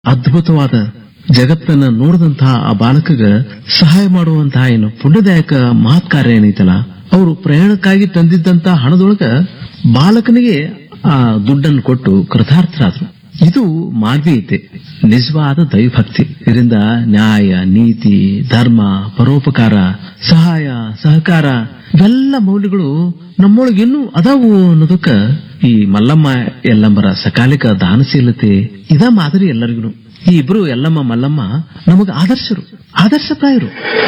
ಅದ್ಭುತವಾದ ಜಗತ್ತನ್ನ ನೋಡಿದಂತಹ ಆ ಬಾಲಕಗ ಸಹಾಯ ಮಾಡುವಂತಹ ಏನು ಪುಣ್ಯದಾಯಕ ಮಹತ್ ಕಾರ್ಯ ಏನೈತಲ್ಲ, ಅವರು ಪ್ರಯಾಣಕ್ಕಾಗಿ ತಂದಿದ್ದಂತ ಹಣದೊಳಗ ಬಾಲಕನಿಗೆ ಆ ದುಡ್ಡನ್ನು ಕೊಟ್ಟು ಕೃತಾರ್ಥರಾದ್ರು. ಇದು ಮಾನವೀಯತೆ, ನಿಜವಾದ ದೈವಭಕ್ತಿ. ಇದರಿಂದ ನ್ಯಾಯ, ನೀತಿ, ಧರ್ಮ, ಪರೋಪಕಾರ, ಸಹಾಯ, ಸಹಕಾರ ಇವೆಲ್ಲ ಮೌಲ್ಯಗಳು ನಮ್ಮೊಳಗೆ ಇನ್ನೂ ಅದಾವು ಅನ್ನೋದಕ್ಕ ಈ ಮಲ್ಲಮ್ಮ ಯಲ್ಲಮ್ಮರ ಸಕಾಲಿಕ ದಾನಶೀಲತೆ ಇದ ಮಾದರಿ ಎಲ್ಲರಿಗೂ. ಈ ಇಬ್ರು ಯಲ್ಲಮ್ಮ ಮಲ್ಲಮ್ಮ ನಮಗ ಆದರ್ಶರು, ಆದರ್ಶಪ್ರಾಯರು.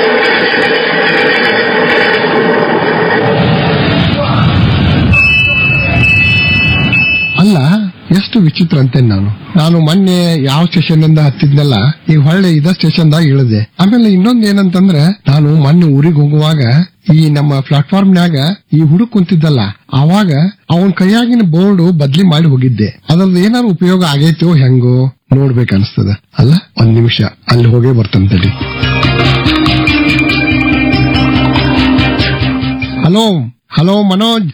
ಅಲ್ಲ, ಎಷ್ಟು ವಿಚಿತ್ರ ಅಂತೇನೆ ನಾನು ಮೊನ್ನೆ ಯಾವ ಸ್ಟೇಷನ್ ಇಂದ ಹತ್ತಿದ್ನಲ್ಲ, ಈಗ ಹೊಳ್ಳೆ ಇದ ಸ್ಟೇಷನ್ ದಾಗ ಇಳಿದೆ. ಆಮೇಲೆ ಇನ್ನೊಂದ್ ಏನಂತಂದ್ರೆ, ನಾನು ಮೊನ್ನೆ ಊರಿಗೆ ಹೋಗುವಾಗ ಈ ನಮ್ಮ ಪ್ಲಾಟ್ಫಾರ್ಮ್ ನಾಗ ಈ ಹುಡುಗ ಕುಂತಿದ್ದಲ್ಲ, ಅವಾಗ ಅವನ್ ಕೈಯಾಗಿನ ಬೋರ್ಡ್ ಬದ್ಲಿ ಮಾಡಿ ಹೋಗಿದ್ದೆ. ಅದ್ರದ್ದು ಏನಾದ್ರು ಉಪಯೋಗ ಆಗೈತೋ ಹೆಂಗೋ ನೋಡ್ಬೇಕನ್ಸ್ತದ. ಅಲ್ಲ, ಒಂದ್ ನಿಮಿಷ ಅಲ್ಲಿ ಹೋಗೇ ಬರ್ತಂತಡಿ. ಹಲೋ ಹಲೋ ಮನೋಜ್,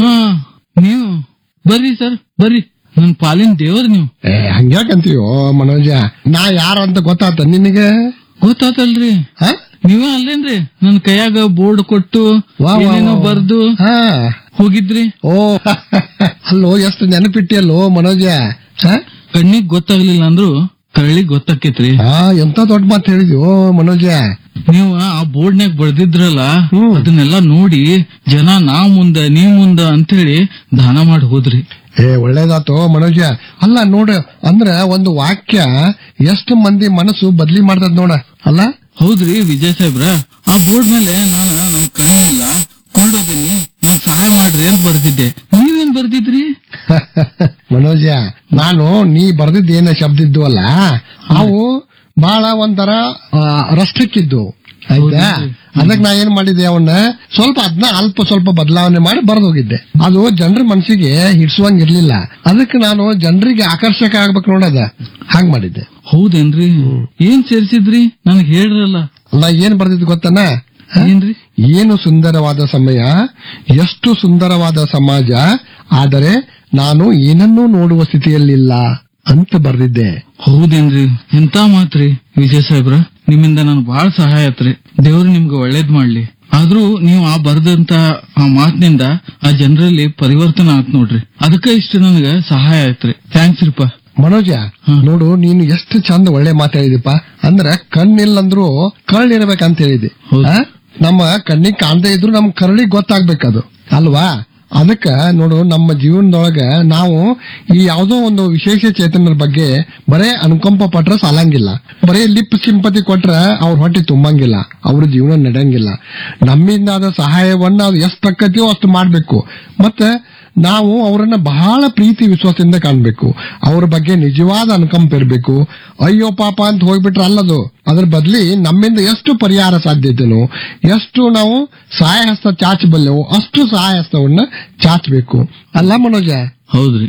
ನೀವು ಬರ್ರಿ ಸರ್, ಬರ್ರಿ. ನನ್ ಪಾಲಿನ ದೇವ್ರ ನೀವು. ಹಂಗ್ಯಾಕಂತೀವೋ ಮನೋಜ, ನಾ ಯಾರು ಅಂತ ಗೊತ್ತಾತ ನಿನಗೆ? ಗೊತ್ತಾತಲ್ರಿ, ನೀವೇ ಅಲ್ಲೇನ್ರಿ ನನ್ ಕೈಯಾಗ ಬೋರ್ಡ್ ಕೊಟ್ಟು ಏನೇನೋ ಬರ್ದು ಹೋಗಿದ್ರಿ. ಓ ಅಲ್ಲೋ, ಎಷ್ಟು ನೆನಪಿಟ್ಟಿಯಲ್ಲೋ ಮನೋಜ. ಕಣ್ಣಿಗ್ ಗೊತ್ತಾಗ್ಲಿಲ್ಲ ಅಂದ್ರು ಕರಳಿಗ್ ಗೊತ್ತಾಕೇತ್ರಿ. ಎಂತ ದೊಡ್ಡ ಮಾತು ಹೇಳಿದ್ಯೋ ಮನೋಜ. ನೀವು ಆ ಬೋರ್ಡ್ನಾಗ ಬರ್ದಿದ್ರಲ್ಲ, ಅದನ್ನೆಲ್ಲ ನೋಡಿ ಜನ ನಾವ್ ಮುಂದ ನೀವ್ ಮುಂದ ಅಂತ ಹೇಳಿ ದಾನ ಮಾಡಿ ಹೋದ್ರಿ. ಒಳ್ಳೇದಾತೋ ಮನೋಜ. ಅಲ್ಲ ನೋಡ, ಅಂದ್ರ ಒಂದು ವಾಕ್ಯ ಎಷ್ಟು ಮಂದಿ ಮನಸ್ಸು ಬದ್ಲಿ ಮಾಡ್ತದ ನೋಡ. ಅಲ್ಲ, ಹೌದ್ರಿ ವಿಜಯ್ ಸಾಹೇಬ್ರ. ಆ ಬೋರ್ಡ್ ಮೇಲೆ ನಾನು ನಮ್ ಕೈಯಿಲ್ಲ ಕೊಂಡೋದೀನಿ, ನನ್ ಸಹಾಯ ಮಾಡ್ರಿ ಅಂತ ಬರ್ದಿದ್ದೆ. ನೀವೇನ್ ಬರ್ದಿದ್ರಿ? ಮನೋಜ, ನಾನು ನೀ ಬರ್ದಿದ್ದೇನ ಶಬ್ದ ಇದ್ದು ಅಲ್ಲ, ಅವು ಬಹಳ ಒಂಥರ ರಷ್ಟಕ್ಕಿದ್ದು ಆಯ್ತಾ. ಅದಕ್ಕೆ ನಾ ಏನ್ ಮಾಡಿದ್ದೆ, ಅವನ್ನ ಅದನ್ನ ಸ್ವಲ್ಪ ಬದಲಾವಣೆ ಮಾಡಿ ಬರ್ದೋಗಿದ್ದೆ. ಅದು ಜನರ ಮನಸ್ಸಿಗೆ ಹಿಡ್ಸುವಂಗಿರ್ಲಿಲ್ಲ. ಅದಕ್ಕೆ ನಾನು ಜನರಿಗೆ ಆಕರ್ಷಕ ಆಗ್ಬೇಕು ನೋಡದ ಹಾಂಗ್ ಮಾಡಿದ್ದೆ. ಹೌದೇನ್ರಿ? ಏನ್ ಸೇರಿಸಿದ್ರಿ ನನಗೆ ಹೇಳ್ರಲ್ಲ. ನಾ ಏನ್ ಬರ್ದಿದ್ದು ಗೊತ್ತನ? ಏನ್ರಿ? ಏನು ಸುಂದರವಾದ ಸಮಯ, ಎಷ್ಟು ಸುಂದರವಾದ ಸಮಾಜ, ಆದರೆ ನಾನು ಏನನ್ನೂ ನೋಡುವ ಸ್ಥಿತಿಯಲ್ಲಿಲ್ಲ ಅಂತ ಬರ್ದಿದ್ದೆ. ಹೌದೇನ್ರಿ? ಎಂತ ಮಾತ್ರಿ ವಿಜಯ್ ಸಾಹೇಬ್ರ, ನಿಮ್ಮಿಂದ ನನ್ ಬಾಳ ಸಹಾಯ ಆತ್ರಿ. ದೇವ್ರು ನಿಮ್ಗೆ ಒಳ್ಳೇದ್ ಮಾಡ್ಲಿ. ಆದ್ರೂ ನೀವು ಆ ಬರ್ದಂತ ಆ ಮಾತಿನಿಂದ ಆ ಜನರಲ್ಲಿ ಪರಿವರ್ತನೆ ಆತ್ ನೋಡ್ರಿ. ಅದಕ್ಕ ಇಷ್ಟು ನನಗ ಸಹಾಯ ಆಯ್ತ್ರಿ. ಥ್ಯಾಂಕ್ಸ್ ರೀಪಾ. ಮನೋಜ, ನೋಡು, ನೀನು ಎಷ್ಟು ಚಂದ ಒಳ್ಳೆ ಮಾತಾಡಿದಿಪ್ಪ. ಅಂದ್ರ ಕಣ್ಣಿಲ್ಲಂದ್ರು ಕರಳಿರ್ಬೇಕಂತ ಹೇಳಿದೆ. ನಮ್ಮ ಕಣ್ಣಿಗೆ ಕಾಣದೇ ಇದ್ರು ನಮ್ ಕರಳಿಗೆ ಗೊತ್ತಾಗ್ಬೇಕದು ಅಲ್ವಾ? ಅದಕ್ಕ ನೋಡು, ನಮ್ಮ ಜೀವನದೊಳಗ ನಾವು ಈ ಯಾವುದೋ ಒಂದು ವಿಶೇಷ ಚೇತನರ ಬಗ್ಗೆ ಬರೇ ಅನುಕಂಪ ಪಟ್ರ ಸಾಲಂಗಿಲ್ಲ. ಬರೇ ಲಿಪ್ ಸಿಂಪತಿ ಕೊಟ್ರ ಅವ್ರ ಹೊಟ್ಟೆ ತುಂಬಂಗಿಲ್ಲ, ಅವ್ರ ಜೀವನ ನಡೆಯಂಗಿಲ್ಲ. ನಮ್ಮಿಂದಾದ ಸಹಾಯವನ್ನ ಅದು ಎಷ್ಟು ತಕ್ಕತಿಯೋ ಅಷ್ಟು ಮಾಡ್ಬೇಕು. ಮತ್ತೆ ನಾವು ಅವರನ್ನ ಬಹಳ ಪ್ರೀತಿ ವಿಶ್ವಾಸದಿಂದ ಕಾಣ್ಬೇಕು. ಅವ್ರ ಬಗ್ಗೆ ನಿಜವಾದ ಅನುಕಂಪ ಇರಬೇಕು. ಅಯ್ಯೋ ಪಾಪ ಅಂತ ಹೋಗ್ಬಿಟ್ರ ಅಲ್ಲದು. ಅದ್ರ ಬದ್ಲಿ ನಮ್ಮಿಂದ ಎಷ್ಟು ಪರಿಹಾರ ಸಾಧ್ಯತೆನೋ, ಎಷ್ಟು ನಾವು ಸಹಾಯ ಹಸ್ತ ಚಾಚಬಲ್ಲೆವೋ ಅಷ್ಟು ಸಹಾಯ ಹಸ್ತವನ್ನ ಚಾಚಬೇಕು. ಅಲ್ಲ ಮನೋಜ? ಹೌದ್ರಿ.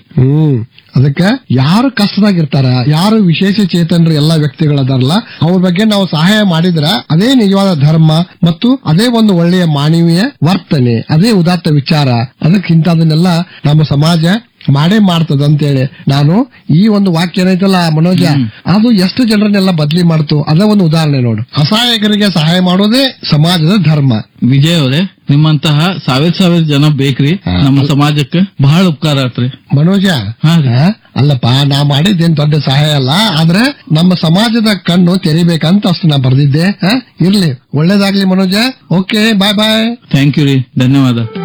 ಅದಕ್ಕೆ ಯಾರು ಕಷ್ಟದಾಗಿರ್ತಾರ, ಯಾರು ವಿಶೇಷ ಚೇತನರು ಎಲ್ಲಾ ವ್ಯಕ್ತಿಗಳದಾರಲ್ಲ, ಅವ್ರ ಬಗ್ಗೆ ನಾವು ಸಹಾಯ ಮಾಡಿದ್ರ ಅದೇ ನಿಜವಾದ ಧರ್ಮ ಮತ್ತು ಅದೇ ಒಂದು ಒಳ್ಳೆಯ ಮಾನವೀಯ ವರ್ತನೆ, ಅದೇ ಉದಾತ್ತ ವಿಚಾರ. ಅದಕ್ಕಿಂತದನ್ನೆಲ್ಲ ನಮ್ಮ ಸಮಾಜ ಮಾಡೇ ಮಾಡ್ತದ ಅಂತೇಳಿ ನಾನು ಈ ಒಂದು ವಾಕ್ಯ ಏನೈತಲ್ಲ ಮನೋಜ, ಅದು ಎಷ್ಟು ಜನರನ್ನೆಲ್ಲ ಬದ್ಲಿ ಮಾಡ್ತು. ಅದ ಒಂದು ಉದಾಹರಣೆ ನೋಡು. ಅಸಹಾಯಕರಿಗೆ ಸಹಾಯ ಮಾಡೋದೇ ಸಮಾಜದ ಧರ್ಮ. ವಿಜಯ್ ಅವರೇ, ನಿಮ್ಮಂತಹ ಸಾವಿರ ಜನ ಬೇಕ್ರಿ ನಮ್ಮ ಸಮಾಜಕ್ಕೆ. ಬಹಳ ಉಪಕಾರ ಆತ್ರಿ ಮನೋಜ. ಅಲ್ಲಪ್ಪ, ನಾ ಮಾಡಿದ್ದೇನ್ ದೊಡ್ಡ ಸಹಾಯ ಅಲ್ಲ, ಆದ್ರೆ ನಮ್ಮ ಸಮಾಜದ ಕಣ್ಣು ತೆರಿಬೇಕಂತ ಅಷ್ಟು ನಾ ಬರ್ದಿದ್ದೆ. ಇರ್ಲಿ, ಒಳ್ಳೇದಾಗ್ಲಿ Manoj. Okay, bye bye. Thank you ರೀ, ಧನ್ಯವಾದ.